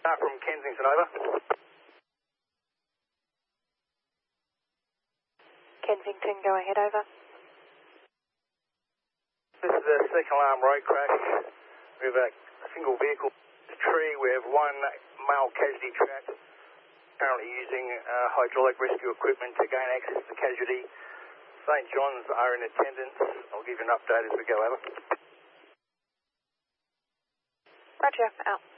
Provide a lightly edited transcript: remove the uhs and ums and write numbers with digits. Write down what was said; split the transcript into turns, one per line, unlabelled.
From Kensington, over.
Kensington, go ahead, over.
This is a second alarm road crash. We have a single vehicle tree. We have one male casualty trapped, currently using hydraulic rescue equipment to gain access to the casualty. St John's are in attendance. I'll give you an update as we go, over.
Roger, out.